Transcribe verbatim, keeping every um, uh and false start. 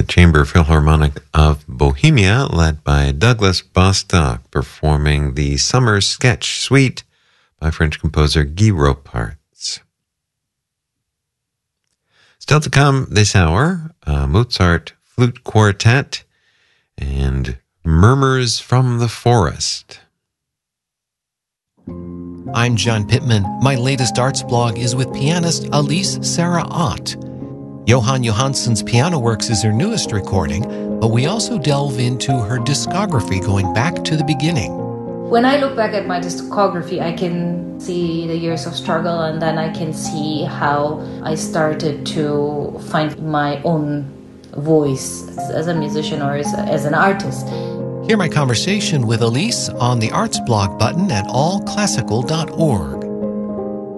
Chamber Philharmonic of Bohemia, led by Douglas Bostock, performing the Summer Sketch Suite by French composer Guy Roparts. Still to come this hour, uh, Mozart Flute Quartet and Murmurs from the Forest. I'm John Pittman. My latest arts blog is with pianist Elise Sarah Ott. Johann Johansson's Piano Works is her newest recording, but we also delve into her discography going back to the beginning. When I look back at my discography, I can see the years of struggle, and then I can see how I started to find my own voice as a musician or as, a, as an artist. Hear my conversation with Elise on the Arts blog button at all classical dot org.